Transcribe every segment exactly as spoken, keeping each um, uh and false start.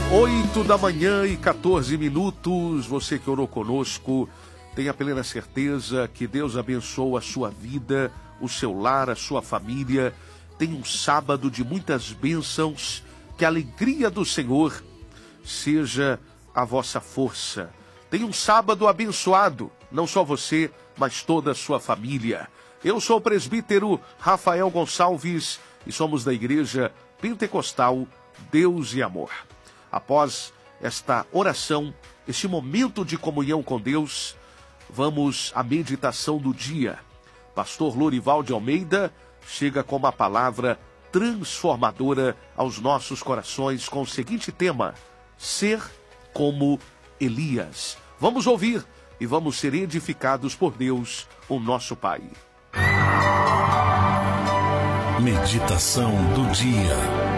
Oito da manhã e quatorze minutos, você que orou conosco, tenha plena certeza que Deus abençoa a sua vida, o seu lar, a sua família. Tenha um sábado de muitas bênçãos, que a alegria do Senhor seja a vossa força. Tenha um sábado abençoado, não só você, mas toda a sua família. Eu sou o presbítero Rafael Gonçalves e somos da Igreja Pentecostal Deus e Amor. Após esta oração, este momento de comunhão com Deus, vamos à meditação do dia. Pastor Lorival de Almeida chega com uma palavra transformadora aos nossos corações com o seguinte tema: ser como Elias. Vamos ouvir e vamos ser edificados por Deus, o nosso Pai. Meditação do dia.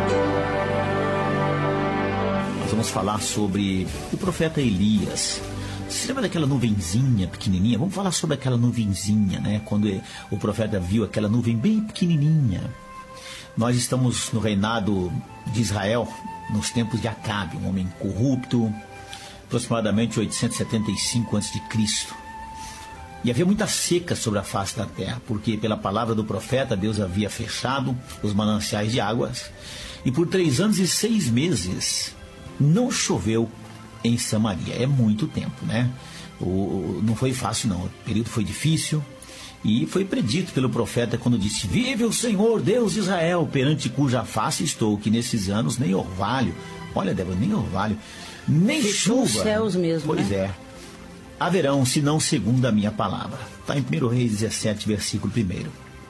Nós vamos falar sobre o profeta Elias. Você lembra daquela nuvenzinha pequenininha? Vamos falar sobre aquela nuvenzinha, né? Quando o profeta viu aquela nuvem bem pequenininha. Nós estamos no reinado de Israel, nos tempos de Acabe, um homem corrupto, aproximadamente oitocentos e setenta e cinco antes de Cristo. E havia muita seca sobre a face da terra, porque pela palavra do profeta, Deus havia fechado os mananciais de águas. E por três anos e seis meses não choveu em Samaria. É muito tempo, né? O, não foi fácil, não. O período foi difícil. E foi predito pelo profeta quando disse: vive o Senhor, Deus de Israel, perante cuja face estou, que nesses anos nem orvalho, olha, Débora, nem orvalho, nem Fechou chuva. Os céus mesmo, pois né? é. Haverão, senão segundo a minha palavra. Está em primeiro Reis dezessete, versículo um.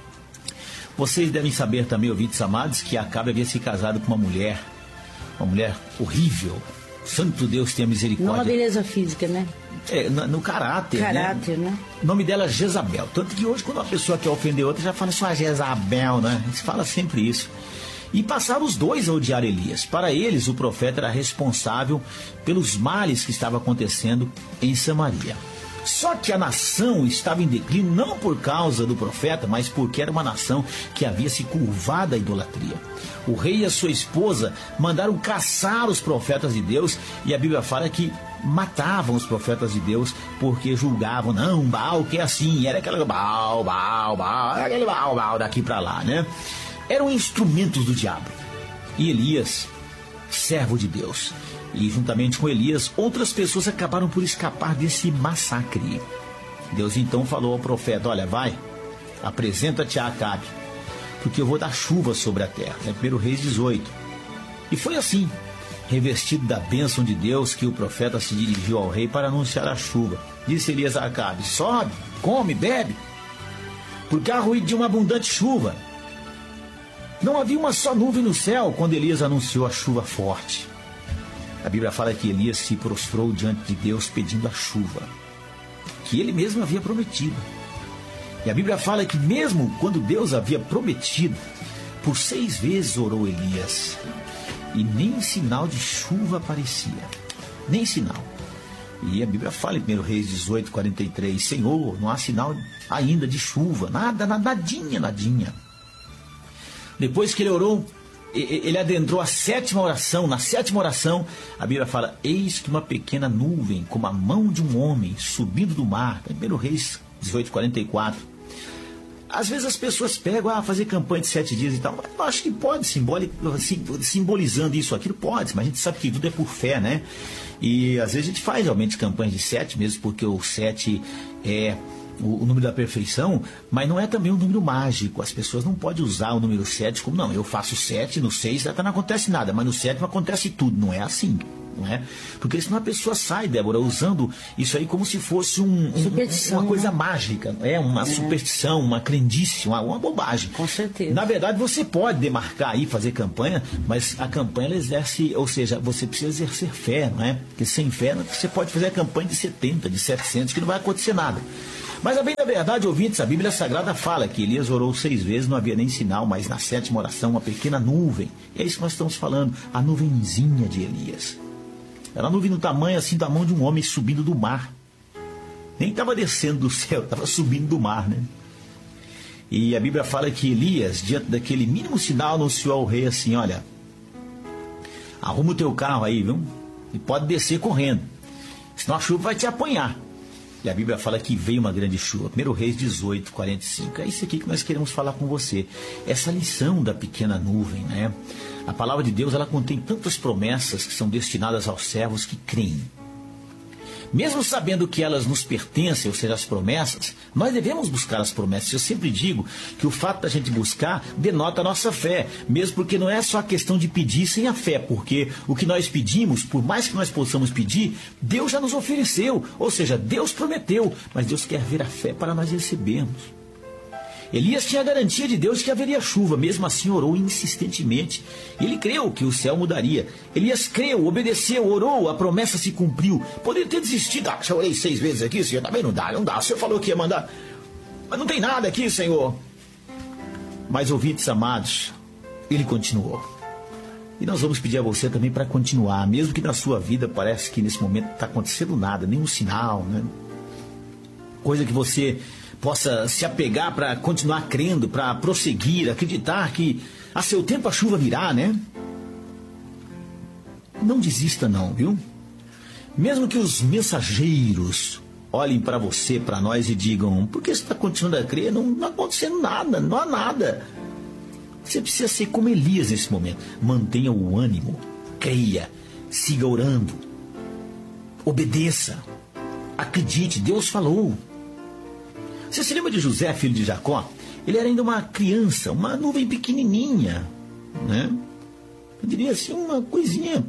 Vocês devem saber também, ouvintes amados, que Acabe havia se casado com uma mulher, uma mulher horrível. Santo Deus tenha misericórdia. Não a beleza física, né? É, no, no caráter, Caráter, né? né? O nome dela é Jezabel. Tanto que hoje, quando uma pessoa quer ofender outra, já fala só Jezabel, né? A gente fala sempre isso. E passaram os dois a odiar Elias. Para eles, o profeta era responsável pelos males que estavam acontecendo em Samaria. Só que a nação estava em declínio não por causa do profeta, mas porque era uma nação que havia se curvado à idolatria. O rei e a sua esposa mandaram caçar os profetas de Deus, e a Bíblia fala que matavam os profetas de Deus porque julgavam: não, Baal que é assim, era aquele Baal, Baal, Baal, aquele Baal, Baal daqui para lá, né? Eram instrumentos do diabo. E Elias, servo de Deus, e juntamente com Elias, outras pessoas acabaram por escapar desse massacre. Deus então falou ao profeta: olha, vai, apresenta-te a Acabe, porque eu vou dar chuva sobre a terra. É primeiro Reis dezoito. E foi assim, revestido da bênção de Deus, que o profeta se dirigiu ao rei para anunciar a chuva. Disse Elias a Acabe: sobe, come, bebe, porque há ruído de uma abundante chuva. Não havia uma só nuvem no céu quando Elias anunciou a chuva forte. A Bíblia fala que Elias se prostrou diante de Deus pedindo a chuva, que ele mesmo havia prometido. E a Bíblia fala que mesmo quando Deus havia prometido, por seis vezes orou Elias, e nem sinal de chuva aparecia, nem sinal. E a Bíblia fala em primeiro Reis dezoito, quarenta e três, Senhor, não há sinal ainda de chuva, nada, nadinha, nadinha. Depois que ele orou, ele adentrou a sétima oração. Na sétima oração, a Bíblia fala: eis que uma pequena nuvem, como a mão de um homem, subindo do mar. primeiro Reis dezoito, quarenta e quatro. Às vezes as pessoas pegam a ah, fazer campanha de sete dias e tal, mas eu acho que pode, simboli, simbolizando isso, aquilo pode, mas a gente sabe que tudo é por fé, né? E às vezes a gente faz realmente campanha de sete, mesmo porque o sete é o, o número da perfeição, mas não é também um número mágico. As pessoas não podem usar o número sete como, não, eu faço sete, no seis até não acontece nada, mas no sete acontece tudo. Não é assim, não é? Porque senão a pessoa sai, Débora, usando isso aí como se fosse um, um, uma coisa, né, mágica, é uma é. superstição, uma crendice, uma, uma bobagem. Com certeza. Na verdade, você pode demarcar aí, fazer campanha, mas a campanha ela exerce, ou seja, você precisa exercer fé, não é? Porque sem fé você pode fazer a campanha de setenta, de setecentos, que não vai acontecer nada. Mas a bem da verdade, ouvintes, a Bíblia Sagrada fala que Elias orou seis vezes, não havia nem sinal, mas na sétima oração, uma pequena nuvem. E é isso que nós estamos falando, a nuvenzinha de Elias. Era uma nuvem do tamanho assim da mão de um homem subindo do mar. Nem estava descendo do céu, estava subindo do mar, né? E a Bíblia fala que Elias, diante daquele mínimo sinal, anunciou ao rei assim: olha, Arruma o teu carro aí, viu? E pode descer correndo, senão a chuva vai te apanhar. E a Bíblia fala que veio uma grande chuva. primeiro Reis dezoito, quarenta e cinco. É isso aqui que nós queremos falar com você. Essa lição da pequena nuvem, né? A palavra de Deus, ela contém tantas promessas que são destinadas aos servos que creem. Mesmo sabendo que elas nos pertencem, ou seja, as promessas, nós devemos buscar as promessas. Eu sempre digo que o fato da gente buscar denota a nossa fé, mesmo porque não é só a questão de pedir sem a fé, porque o que nós pedimos, por mais que nós possamos pedir, Deus já nos ofereceu, ou seja, Deus prometeu, mas Deus quer ver a fé para nós recebermos. Elias tinha a garantia de Deus que haveria chuva, mesmo assim orou insistentemente. Ele creu que o céu mudaria. Elias creu, obedeceu, orou, a promessa se cumpriu. Poderia ter desistido. Ah, já orei seis vezes aqui, Senhor, também não dá, não dá. O Senhor falou que ia mandar, mas não tem nada aqui, Senhor. Mas, ouvintes amados, ele continuou. E nós vamos pedir a você também para continuar, mesmo que na sua vida parece que nesse momento não está acontecendo nada, nenhum sinal, né? Coisa que você possa se apegar para continuar crendo, para prosseguir, acreditar que a seu tempo a chuva virá, né? Não desista não, viu? Mesmo que os mensageiros olhem para você, para nós e digam: por que você está continuando a crer? Não está acontecendo nada, não há nada. Você precisa ser como Elias nesse momento. Mantenha o ânimo, creia, siga orando, obedeça, acredite, Deus falou. Você se lembra de José, filho de Jacó? Ele era ainda uma criança, uma nuvem pequenininha, né? Eu diria assim, uma coisinha.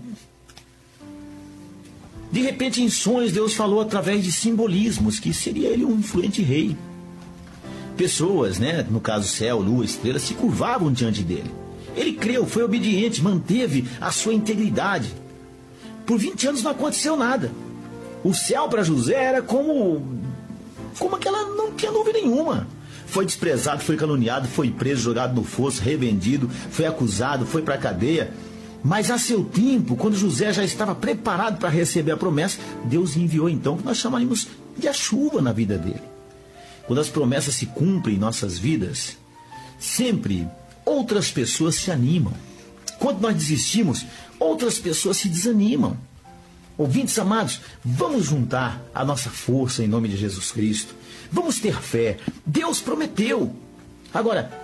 De repente, em sonhos, Deus falou através de simbolismos que seria ele um influente rei. Pessoas, né, no caso céu, lua, estrelas, se curvavam diante dele. Ele creu, foi obediente, manteve a sua integridade. Por vinte anos não aconteceu nada. O céu para José era como... como aquela não tinha nuvem nenhuma. Foi desprezado, foi caluniado, foi preso, jogado no fosso, revendido, foi acusado, foi para a cadeia. Mas a seu tempo, quando José já estava preparado para receber a promessa, Deus enviou então o que nós chamaríamos de a chuva na vida dele. Quando as promessas se cumprem em nossas vidas, sempre outras pessoas se animam. Quando nós desistimos, outras pessoas se desanimam. Ouvintes amados, vamos juntar a nossa força em nome de Jesus Cristo. Vamos ter fé. Deus prometeu. Agora,